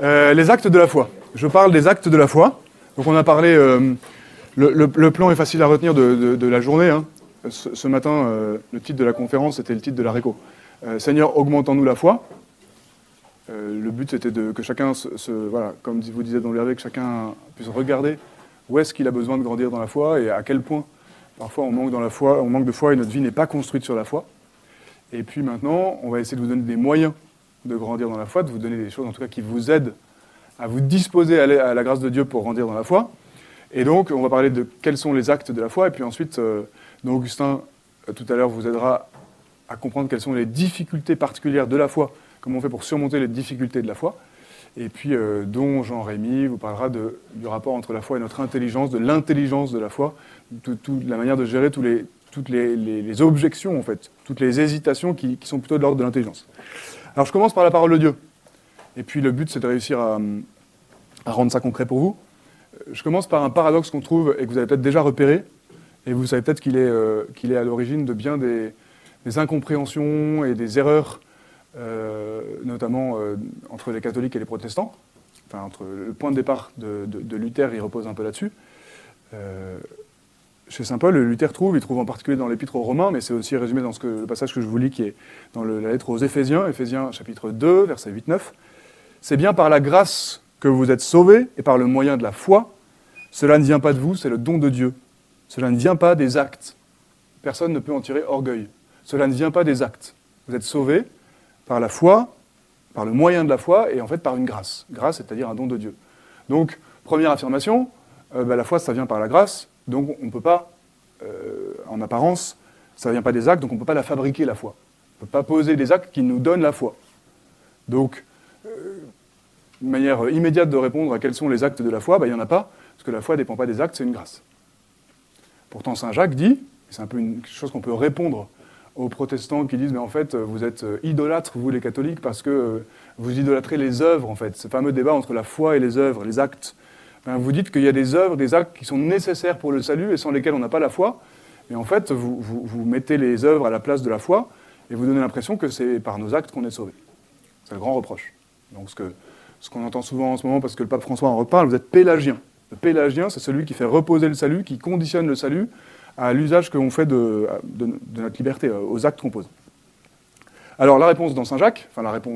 Les actes de la foi. Je parle des actes de la foi. Donc on a parlé, le plan est facile à retenir de la journée. Hein. Ce matin, le titre de la conférence, c'était le titre de la réco. Seigneur, augmente-nous la foi. Le but, c'était que chacun, voilà, comme vous disiez dans le verset, que chacun puisse regarder où est-ce qu'il a besoin de grandir dans la foi et à quel point, parfois, on manque de foi et notre vie n'est pas construite sur la foi. Et puis maintenant, on va essayer de vous donner des moyens de grandir dans la foi, de vous donner des choses, en tout cas, qui vous aident à vous disposer à la grâce de Dieu pour grandir dans la foi. Et donc, on va parler de quels sont les actes de la foi. Et puis ensuite, donc Augustin, tout à l'heure, vous aidera à comprendre quelles sont les difficultés particulières de la foi, comment on fait pour surmonter les difficultés de la foi. Et puis, dont Jean-Rémy vous parlera du rapport entre la foi et notre intelligence, de l'intelligence de la foi, la manière de gérer toutes les objections, en fait, toutes les hésitations qui sont plutôt de l'ordre de l'intelligence. Alors, je commence par la parole de Dieu. Et puis, le but, c'est de réussir à rendre ça concret pour vous. Je commence par un paradoxe qu'on trouve et que vous avez peut-être déjà repéré. Et vous savez peut-être qu'il est à l'origine de bien des incompréhensions et des erreurs, notamment entre les catholiques et les protestants. Enfin, entre le point de départ de Luther, il repose un peu là-dessus. Chez saint Paul, Luther il trouve en particulier dans l'Épître aux Romains, mais c'est aussi résumé dans le passage que je vous lis, qui est dans la lettre aux Éphésiens, Éphésiens chapitre 2, versets 8-9. C'est bien par la grâce que vous êtes sauvés, et par le moyen de la foi. Cela ne vient pas de vous, c'est le don de Dieu. Cela ne vient pas des actes. Personne ne peut en tirer orgueil. Cela ne vient pas des actes. Vous êtes sauvés par la foi, par le moyen de la foi, et en fait par une grâce. Grâce, c'est-à-dire un don de Dieu. Donc, première affirmation, la foi, ça vient par la grâce, donc on ne peut pas, en apparence, ça ne vient pas des actes, donc on ne peut pas la fabriquer, la foi. On ne peut pas poser des actes qui nous donnent la foi. Donc, une manière immédiate de répondre à quels sont les actes de la foi, il n'y en a pas, parce que la foi ne dépend pas des actes, c'est une grâce. Pourtant, saint Jacques dit, et c'est un peu quelque chose qu'on peut répondre aux protestants qui disent, mais en fait, vous êtes idolâtres, vous les catholiques, parce que vous idolâtrez les œuvres, en fait. Ce fameux débat entre la foi et les œuvres, les actes. Vous dites qu'il y a des œuvres, des actes qui sont nécessaires pour le salut et sans lesquels on n'a pas la foi. Et en fait, vous mettez les œuvres à la place de la foi et vous donnez l'impression que c'est par nos actes qu'on est sauvé. C'est le grand reproche. Donc ce qu'on entend souvent en ce moment, parce que le pape François en reparle, vous êtes pélagien. Le pélagien, c'est celui qui fait reposer le salut, qui conditionne le salut à l'usage qu'on fait de notre liberté, aux actes qu'on pose. Alors la réponse dans saint Jacques, enfin la réponse